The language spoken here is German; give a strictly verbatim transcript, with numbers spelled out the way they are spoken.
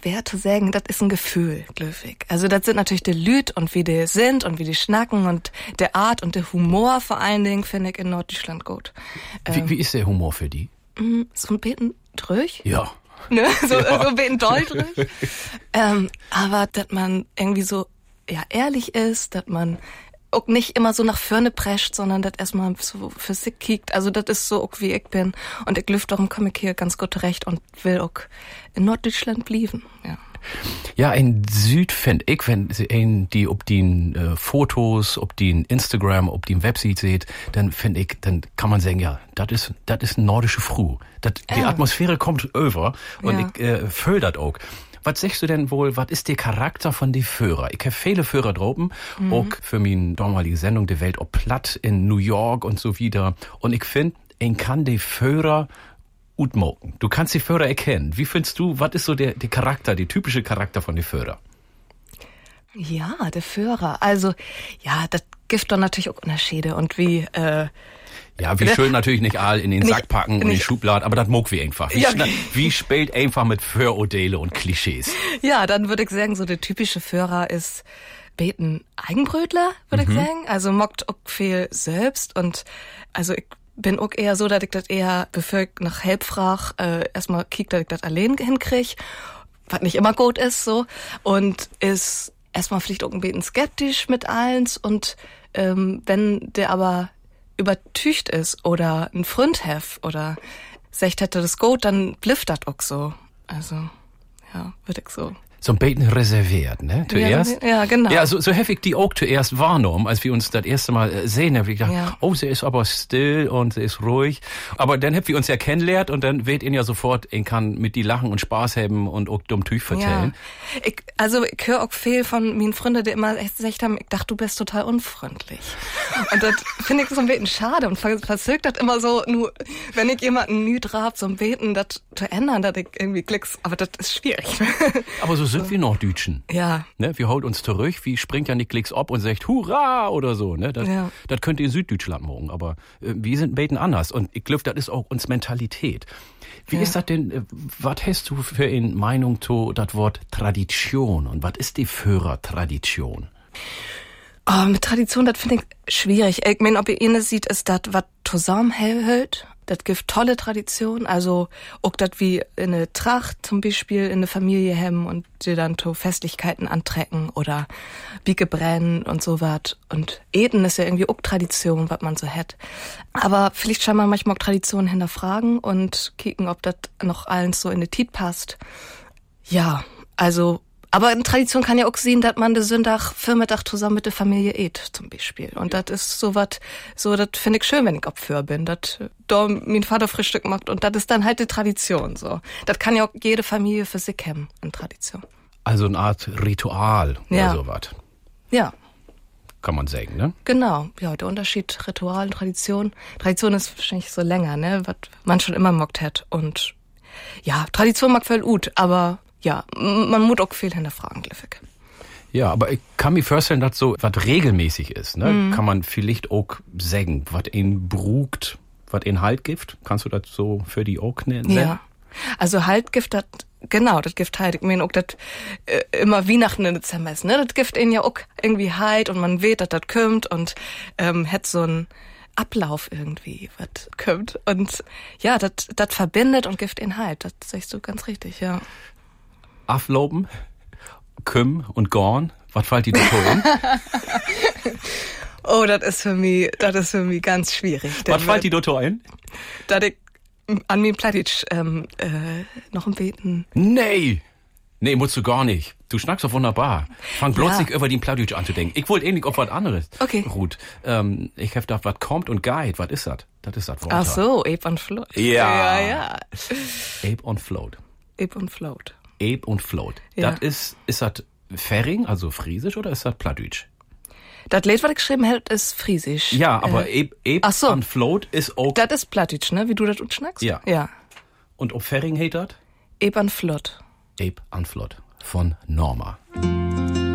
schwer zu sagen, das ist ein Gefühl, glücklich. Also das sind natürlich die Lüt und wie die sind und wie die schnacken und der Art und der Humor vor allen Dingen finde ich in Norddeutschland gut. Wie, Ähm, wie ist der Humor für die? So ein bisschen drüch. Ja. Ne? So, Ja. so ein bisschen deutlich. ähm, aber, dass man irgendwie so, ja, ehrlich ist, dass man auch nicht immer so nach vorne prescht, sondern das erstmal so für sich kiekt. Also das ist so auch wie ich bin. Und ich lüft darum komme ich hier ganz gut zurecht und will auch in Norddeutschland bleiben, ja. Ja, in Süd find ich, wenn Sie ein, die, ob die äh, Fotos, ob die in Instagram, ob die in Website seht, dann find ich, dann kann man sagen, ja, das ist, das ist eine nordische Früh. Das, die Ja. Atmosphäre kommt over und Ja. ich äh, fühl das auch. Was sagst du denn wohl, was ist der Charakter von die Führer? Ich habe viele Führer droben, Mhm. auch für meine damalige Sendung Die Welt ob platt in New York und so wieder. Und ich find, ich kann die Führer gut moken. Du kannst die Führer erkennen. Wie findest du, was ist so der, der Charakter, die typische Charakter von die Führer? Ja, der Führer. Also, ja, das gibt doch natürlich auch Unterschiede und wie, äh, Ja, wie schön natürlich nicht all in den Nicht- Sack packen und in die nicht- Schublade, aber das mag wir einfach. Wie, Ja. schna- wie spielt einfach mit Vorurteile und Klischees? ja, dann würde ich sagen, so der typische Führer ist beten Eigenbrötler, würde Mhm. ich sagen. Also mockt auch viel selbst und also ich bin auch eher so, dass ich das eher, bevor ich nach Help frag, äh, erstmal kiek, dass ich das allein hinkrieg, was nicht immer gut ist, so. Und ist erstmal vielleicht auch ein bisschen skeptisch mit eins und ähm, wenn der aber übertücht ist oder ein Freund hef oder sagt hätte das gut, dann blifft das auch so. Also, ja, würde ich so. So ein bisschen reserviert, ne? Zuerst. Ja, ja, genau. Ja, so, so heftig die auch zuerst wahrgenommen, als wir uns das erste Mal äh, sehen. Hab ich gedacht, Ja. oh, sie ist aber still und sie ist ruhig. Aber dann habt wir uns ja kennengelernt und dann weht ihn ja sofort, ihn kann mit die lachen und Spaß haben und auch dumm Tüch vertellen. Ja. Ich, also ich höre auch viel von meinen Freunden, die immer echt gesagt haben, ich dachte, du bist total unfreundlich. Und das finde ich so ein bisschen schade und vers- verzögert das immer so, nur wenn ich jemanden nü hab, so ein Beten, das zu ändern, dass ich irgendwie klicks, aber das ist schwierig. Aber so sind wir Norddütschen. Ja. Ne, wir holt uns zurück, wie springt ja nicht Klicks ob und sagt Hurra oder so. Ne? Das, Ja. das könnt ihr in Süddeutschland morgen, aber äh, wir sind ein bisschen anders. Und ich glaube, das ist auch uns Mentalität. Wie Ja. ist das denn, äh, was hast du für eine Meinung zu das Wort Tradition? Und was ist die Führertradition? Oh, mit Tradition, das finde ich schwierig. Ich meine, ob ihr eines sieht, ist das, was zusammenhält. Das gibt tolle Tradition. Also, auch das wie in eine Tracht zum Beispiel in eine Familie hemmen und dir dann to Festlichkeiten antrecken oder Bieke brennen und so wat. Und Eden ist ja irgendwie auch Tradition, was man so hat. Aber vielleicht schon mal manchmal auch Traditionen hinterfragen und kicken, ob das noch allen so in die Tit passt. Ja, also, aber eine Tradition kann ja auch sehen, dass man den Sonntag, Vormittag zusammen mit der Familie eat, zum Beispiel. Und das ist so was, so, das finde ich schön, wenn ich Opfer bin, dass da mein Vater Frühstück macht und das ist dann halt die Tradition, so. Das kann ja auch jede Familie für sich haben, eine Tradition. Also eine Art Ritual Ja. oder sowas, Ja, kann man sagen, ne? genau. Ja, der Unterschied Ritual und Tradition. Tradition ist wahrscheinlich so länger, ne, was man schon immer mockt hat. Und ja, Tradition mag voll gut, aber ja, m- man muss auch viel hinterfragen, Gliffick. Ja, aber ich kann mir vorstellen, dass so was regelmäßig ist, ne? Mhm. Kann man vielleicht auch sagen, was ihn brugt, was ihn Halt gibt. Kannst du das so für die auch nennen? Ja. Also halt Gift, das, genau, das Gift halt. Ich meine auch das äh, immer Weihnachten in Dezember ist, ne? Das Gift ihn ja auch irgendwie halt und man weht, dass das kommt und ähm, hat so ein Ablauf irgendwie, was kommt. Und ja, das das verbindet und Gift ihn halt. Das sagst du ganz richtig, ja. Afloben, Küm und Gorn, was fällt dir da ein? Oh, das ist für mich, das ist für mich ganz schwierig. Was fällt dir da ein? Da ich an mir Plattitsch ähm, äh, noch ein Beten. Nee! Nee, musst du gar nicht. Du schnackst doch wunderbar. Fang bloß Ja. nicht über den Plattdeutsch an zu denken. Ich wollte ähnlich auf was anderes. Okay. Ruth, ähm, ich hab gedacht, was kommt und geht, was ist das? Das ist das Wort. Ach so, Ape und Float. Ja. Ja, ja. Ape on Float. Ape und Float. Ape und Float. Ja. Das ist, ist das Färing, also Friesisch, oder ist das Plattdeutsch? Das Lied, was ich geschrieben habe, ist Friesisch. Ja, aber Äh, Ape, Ape ach so. on Float ist auch, das ist Plattdeutsch, ne? Wie du das utschnackst? Ja. Ja. und ob Färing heißt das? Ape und Flott. Ape on Float von Norma.